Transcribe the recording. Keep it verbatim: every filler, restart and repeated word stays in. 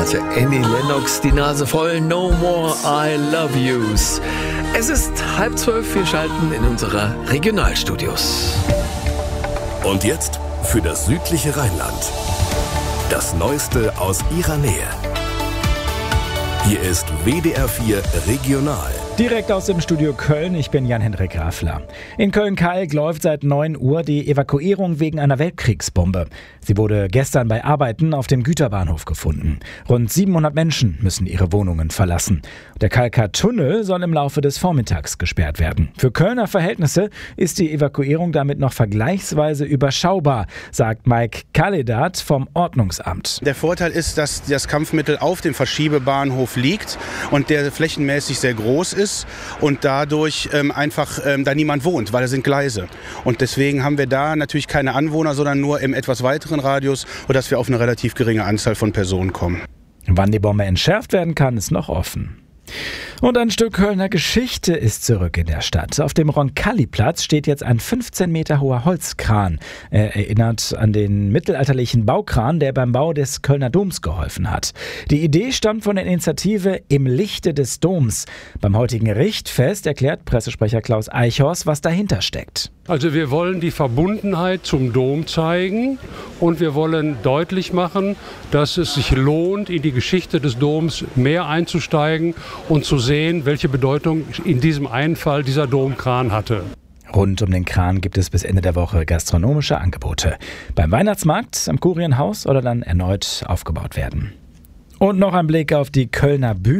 hatte Annie Lennox die Nase voll. No more I love yous. Es ist halb zwölf, wir schalten in unsere Regionalstudios. Und jetzt für das südliche Rheinland. Das Neueste aus ihrer Nähe. Hier ist W D R vier Regional. Direkt aus dem Studio Köln, ich bin Jan-Hendrik Rafler. In Köln-Kalk läuft seit neun Uhr die Evakuierung wegen einer Weltkriegsbombe. Sie wurde gestern bei Arbeiten auf dem Güterbahnhof gefunden. Rund siebenhundert Menschen müssen ihre Wohnungen verlassen. Der Kalker Tunnel soll im Laufe des Vormittags gesperrt werden. Für Kölner Verhältnisse ist die Evakuierung damit noch vergleichsweise überschaubar, sagt Mike Kaledat vom Ordnungsamt. Der Vorteil ist, dass das Kampfmittel auf dem Verschiebebahnhof liegt und der flächenmäßig sehr groß ist. Und dadurch ähm, einfach ähm, da niemand wohnt, weil da sind Gleise. Und deswegen haben wir da natürlich keine Anwohner, sondern nur im etwas weiteren Radius, sodass wir auf eine relativ geringe Anzahl von Personen kommen. Wann die Bombe entschärft werden kann, ist noch offen. Und ein Stück Kölner Geschichte ist zurück in der Stadt. Auf dem Roncalli-Platz steht jetzt ein fünfzehn Meter hoher Holzkran. Er erinnert an den mittelalterlichen Baukran, der beim Bau des Kölner Doms geholfen hat. Die Idee stammt von der Initiative Im Lichte des Doms. Beim heutigen Richtfest erklärt Pressesprecher Klaus Eichhorst, was dahinter steckt. Also wir wollen die Verbundenheit zum Dom zeigen und wir wollen deutlich machen, dass es sich lohnt, in die Geschichte des Doms mehr einzusteigen und zu sehen, welche Bedeutung in diesem einen Fall dieser Domkran hatte. Rund um den Kran gibt es bis Ende der Woche gastronomische Angebote. Beim Weihnachtsmarkt, am Kurienhaus oder dann erneut aufgebaut werden. Und noch ein Blick auf die Kölner Bühne.